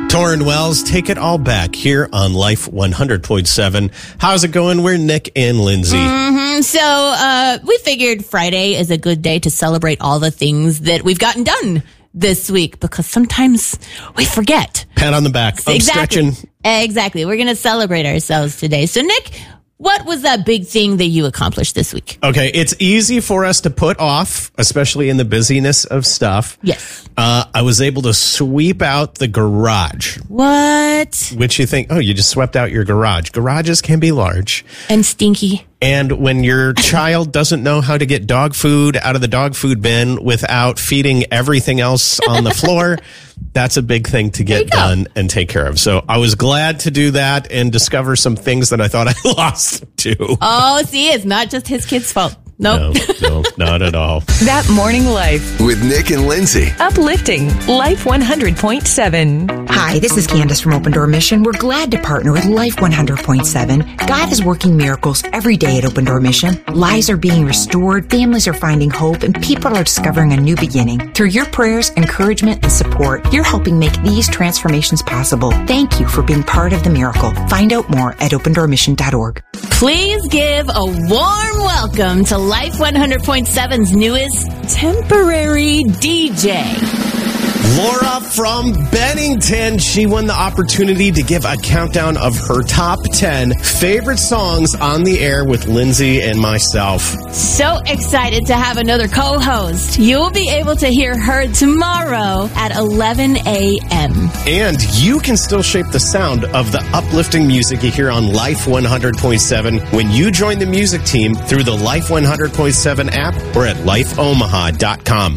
Torrin Wells, Take It All Back here on Life 100.7. How's it going? We're Nick and Lindsay. So we figured Friday is a good day to celebrate all the things that we've gotten done this week, because sometimes we forget. Pat on the back. I'm stretching. Exactly. We're going to celebrate ourselves today. So, Nick, what was that big thing that you accomplished this week? Okay, it's easy for us to put off, especially in the busyness of stuff. Yes. I was able to sweep out the garage. What? Which you think, oh, you just swept out your garage. Garages can be large. And stinky. And when your child doesn't know how to get dog food out of the dog food bin without feeding everything else on the floor, that's a big thing to get done and take care of. So I was glad to do that and discover some things that I thought I lost too. Oh, see, it's not just his kid's fault. Nope. No, not at all. That Morning Life with Nick and Lindsay. Uplifting Life 100.7. Hi, this is Candace from Open Door Mission. We're glad to partner with Life 100.7. God is working miracles every day at Open Door Mission. Lives are being restored, families are finding hope, and people are discovering a new beginning. Through your prayers, encouragement, and support, you're helping make these transformations possible. Thank you for being part of the miracle. Find out more at opendoormission.org. Please give a warm welcome to Life 100.7's newest temporary DJ. Laura from Bennington. She won the opportunity to give a countdown of her top 10 favorite songs on the air with Lindsay and myself. So excited to have another co-host. You'll be able to hear her tomorrow at 11 a.m. And you can still shape the sound of the uplifting music you hear on Life 100.7 when you join the music team through the Life 100.7 app or at lifeomaha.com.